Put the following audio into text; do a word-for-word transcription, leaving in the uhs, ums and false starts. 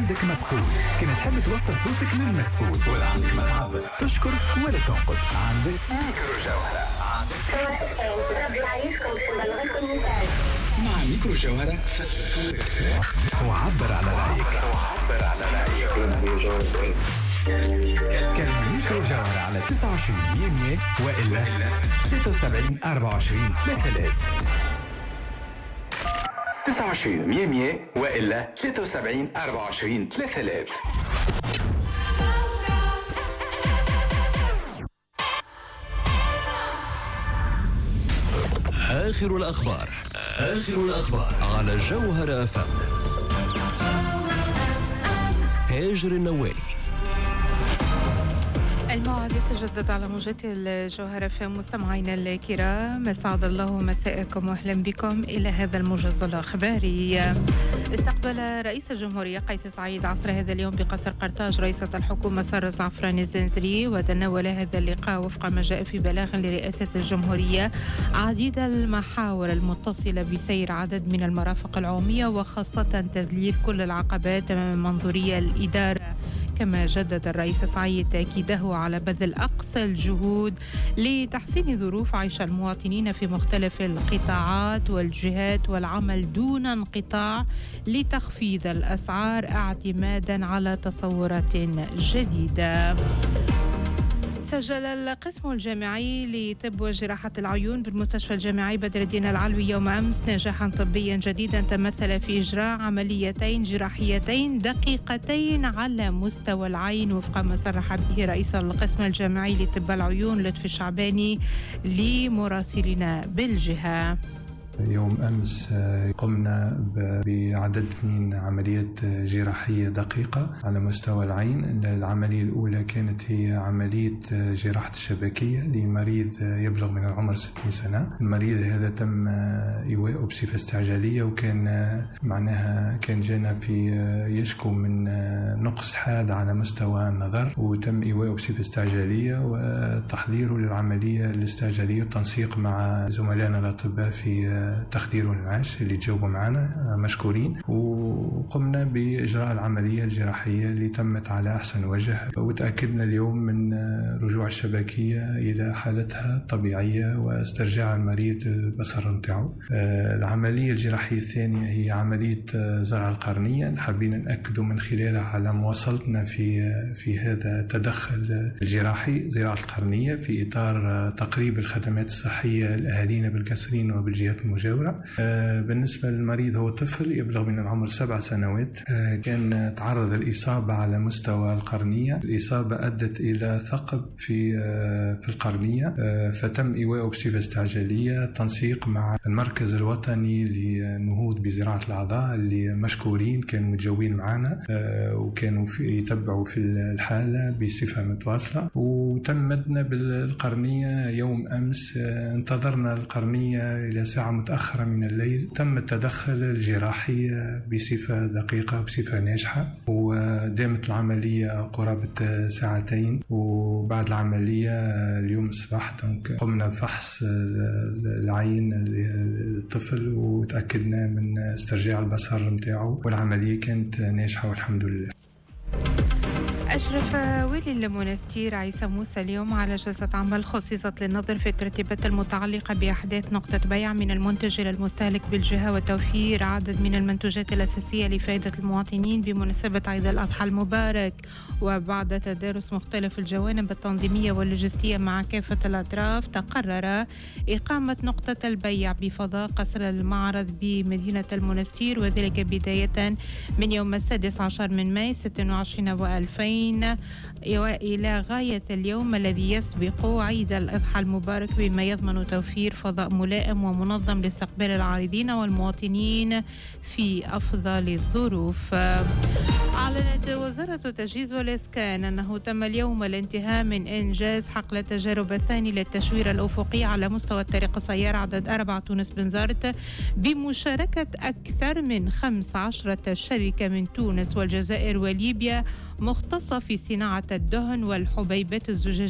عندك ما تقول، كنا تحب توصل صوتك للمسؤول، ولا عندك ما تعبر، تشكر ولا تنقد، عندك ميكرو جوهرة. مع ميكرو جوهرة وعبر على رأيك. وعبر على رأيك. كلمة ميكرو جوهرة على تسعة وعشرين مية مية وإلا ستة وسبعين أربعة وعشرين ثلاثة آلاف. تسعة وعشرين مية مية وإلا ستة وسبعين أربعة وعشرين ثلاثة آلاف. آخر الأخبار آخر الأخبار على جوهرة أف أم. هاجر النوالي. الموعد يتجدد على موجات الجوهرة في مستمعينا الكرام، اسعد الله مساءكم واهلا بكم الى هذا الموجز الاخباري. استقبل رئيس الجمهورية قيس سعيد عصر هذا اليوم بقصر قرطاج رئيسة الحكومة سارة زعفران الزنزري، وتناول هذا اللقاء وفق ما جاء في بلاغ لرئاسة الجمهورية عديد المحاور المتصلة بسير عدد من المرافق العمومية وخاصة تذليل كل العقبات أمام منظورية الإدارة. كما جدد الرئيس سعيد تأكيده على بذل أقصى الجهود لتحسين ظروف عيش المواطنين في مختلف القطاعات والجهات والعمل دون انقطاع لتخفيض الأسعار اعتمادا على تصورات جديدة. سجل القسم الجامعي لطب وجراحة العيون بالمستشفى الجامعي بدر الدين العلوي يوم أمس نجاحا طبيا جديدا تمثل في إجراء عمليتين جراحيتين دقيقتين على مستوى العين، وفق ما صرح به رئيس القسم الجامعي لطب العيون لطفي الشعباني لمراسلنا بالجهة. يوم أمس قمنا بعدد اثنين عمليات جراحية دقيقة على مستوى العين. العملية الأولى كانت هي عملية جراحة الشبكية لمريض يبلغ من العمر ستين سنة. المريض هذا تم إيواءه بصفة استعجالية، وكان معناها كان جانا في يشكو من نقص حاد على مستوى النظر، وتم إيواءه بصفة استعجالية وتحضيره للعملية الاستعجالية والتنسيق مع زملائنا الأطباء في تخدير العاش اللي تجاوبوا معنا مشكورين، وقمنا بإجراء العملية الجراحية اللي تمت على أحسن وجه، وتأكدنا اليوم من رجوع الشبكية إلى حالتها الطبيعية واسترجاع المريض البصر متاعه. العملية الجراحية الثانية هي عملية زرع القرنية، حابين نأكدوا من خلالها على مواصلتنا في في هذا التدخل الجراحي زراعة القرنية في إطار تقريب الخدمات الصحية لأهالينا بالكسرين وبالجهات المجاورة. بالنسبة للمريض هو طفل يبلغ من العمر سبع سنوات، كان تعرض الإصابة على مستوى القرنية. الإصابة أدت إلى ثقب في في القرنية، فتم إيواءه بصفة استعجالية تنسيق مع المركز الوطني للنهوض بزراعة الأعضاء اللي مشكورين كانوا متجاوبين معنا وكانوا يتبعوا في الحالة بصفة متواصلة، وتمدنا بالقرنية يوم أمس. انتظرنا القرنية إلى ساعة متأخرة من الليل، تم التدخل الجراحي بصفة دقيقة بصفة ناجحة، ودامت العملية قرابة ساعتين. وبعد العملية اليوم الصباح قمنا بفحص العين للطفل وتأكدنا من استرجاع البصر متاعه، والعملية كانت ناجحة والحمد لله. أشرف والي المنستير عيسى موسى اليوم على جلسة عمل خصصت للنظر في الترتيبات المتعلقة بأحداث نقطة بيع من المنتج إلى المستهلك بالجهة وتوفير عدد من المنتوجات الأساسية لفائدة المواطنين بمناسبة عيد الأضحى المبارك. وبعد تدارس مختلف الجوانب التنظيمية واللوجستية مع كافة الأطراف، تقرر إقامة نقطة البيع بفضاء قصر المعرض بمدينة المنستير، وذلك بداية من يوم السادس عشر من ماي ستة وعشرين وألفين إلى غاية اليوم الذي يسبق عيد الأضحى المبارك، بما يضمن توفير فضاء ملائم ومنظم لاستقبال العارضين والمواطنين في أفضل الظروف. أعلنت وزارة التجهيز والإسكان أنه تم اليوم الانتهاء من إنجاز حقل التجارب الثاني للتشوير الأفقي على مستوى الطريق السيار عدد أربعة تونس بنزرت بمشاركة أكثر من خمس عشرة شركة من تونس والجزائر وليبيا مختصة في صناعة الدهن والحبيبات الزجاجية